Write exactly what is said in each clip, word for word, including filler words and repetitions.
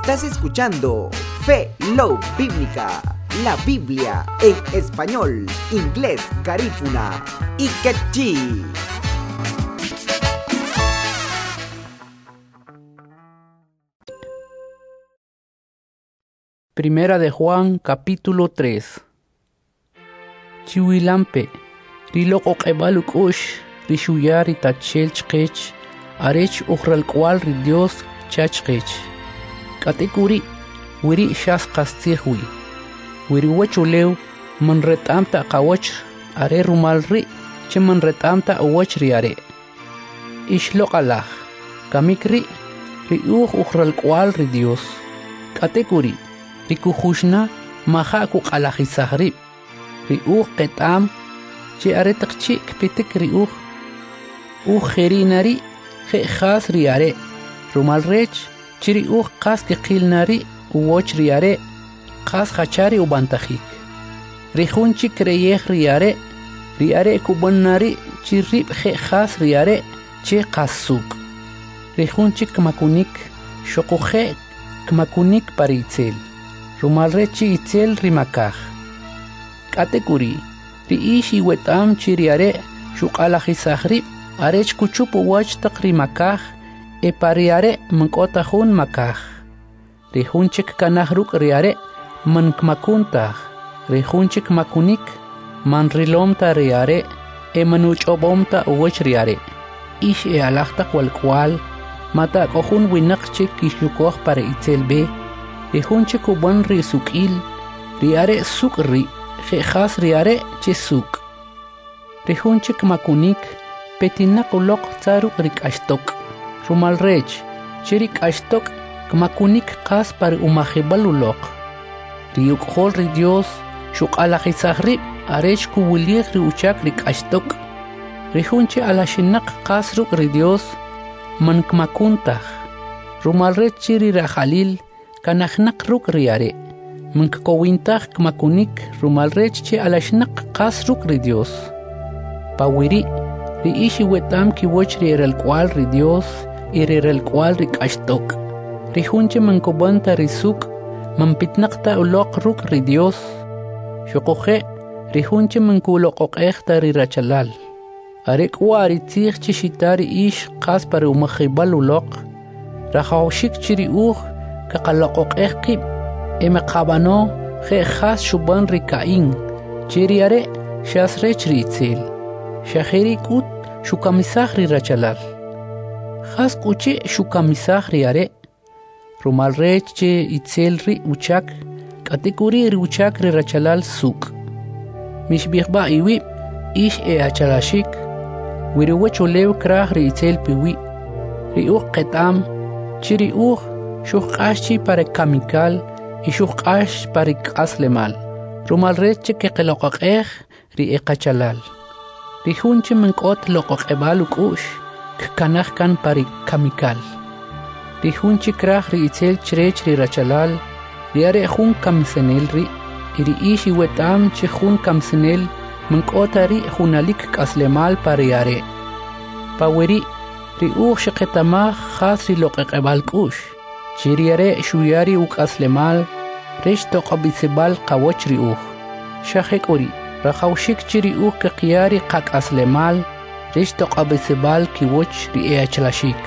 Estás escuchando Fe Love Bíblica, la Biblia en español, inglés, garífuna y quechí. Primera de Juan, capítulo tres. Chiwilampe, riloko kebaluk ush, rishuyari tachel chkech, arech ukral kwal ri Dios chachkech. Katekuri, wiri shas kastihwi. Wiri wachulew, man retamta kawach, are rumalri, che man retamta awach riare. Ishlok alah, kamikri, ri uch ukral kwal ri Dios. Katekuri, rikuhushna maha ku qalajisahri riuh qetam chi aretaqchi kpitik riuh u kherinari khas riare rumal rech chi riuh qas qilnari uoch riare qas khachari ubantajik rihunchi kreyeh riare riare kubonnari chi rib khas riare chi qasuk rihunchi kmakunik shoqoje kmakunik paritzel rumal rechi itzel rimakaj. Katekuri, riishi wetam chiriare, shukalajisahri, arech kuchupu wach tak rimakaj, e pariare mankotajun makaj. Rihunchik kanahruk riare, mankmakuntaj, rihunchik makunik, manrilomta riare, e manuchobomta wach riare. Ish e alachta kwal kwal, mata kohun winakchik ishlukoj para itzel be, rihunche kuban ri sukil, riare suk ri, khas riare che suk. Rihunche kmakunik, petinak ulok tsaruk rik ashtok. Rumal rech, chirik ashtok, kmakunik kas par umahibal ulok. Riuk hol ri Dios, shuk alajisahri, arech kuwilir ri uchak rik ashtok. Rihunche alashinak kas ruk ri Dios, man kmakuntah. Rumal rech chiri rajalil, kanahnak ruk riare, mankowintaj kmakunik rumal rech che alashnak qas ruk ri Dios. Pawiri, ri ishi wetam ki woch ri el cual ri Dios, y ri el cual ri kashtok. Ri hunche mankobanta ri suk, mampitnakta ulok ruk ri Dios. Shokoje, ri hunche mankulokok echta ri rachalal. Arek wari tzich chishitari ish qas para umahibal ulok. Rajawshik chiri uj, kakaloqok ekib eme qabano khe khas shuban rikain chiriare shasrech ritzel shahiri kut shukamisah ri rachalal khas kuche shukamisah riare rumal rech che itzel ri uchak katekuri ri uchak ri rachalal suk mishbikhba iwi ish e achalashik wiri wecholew krah ri itzel piwi ri uq qetam chiri uq Shuqashi para kamikal y shuqash para kaslemal. Rumal reche que kelokokeh ri ekachalal. Rihunche menkot lokokebal ukush kanach kan para kamikal. Rihunche krach ri itzel chrech ri rachalal. Riare hun kamsenel ri. Iri ishi wetam che hun kamsenel menkotari hunalik kaslemal para yare. Paweri ri ush qetamah khas ri lokokebal kush. Chiriare shuyari uk aslemal, resh toqabisibal qawach riuh. Shahekuri, rajawshik chiri uk qiyari qak aslemal, resh toqabisibal kiwoch ri eachlashik.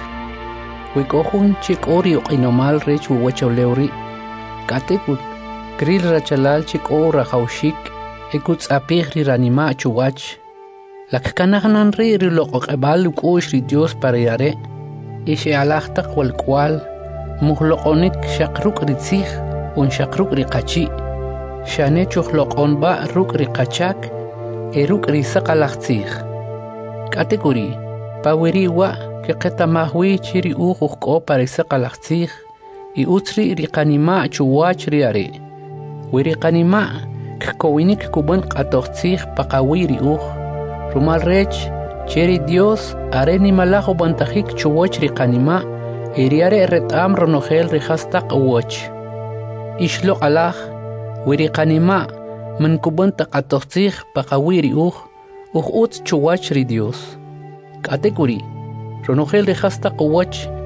Wikohun chik ori uqinomal resh uwachawlewri. Katekut, kril rachalal chik o rajawshik, ekut apih ri ranima chuwach. Lakkanahnan ri ri loqoqebal ukosh ri Dios para yare, ishe alachtak wal kwal, muhloqonik shakruk ritzih un shakruk riqachi shane chuhloqon ba ruk riqachak e ruk risaqalaqtzih katekuri pawiri wa ke qetamahwi chiri ujuqo parisaqalaqtzih i utri riqanima chuwach riare wiri qanima kowinik kuban qatoqtzih paqawiri uj rumal rech cheri Dios areni malajo bantajik chuwach riqanima Iriare retam ronogel rihastaq uwach. Ishlo alah, wiri kanima, man kubun taqatoqtzih paqawiri uj, uj ut chuwach ri Dios. Katekuri, ronogel rihastaq uwach,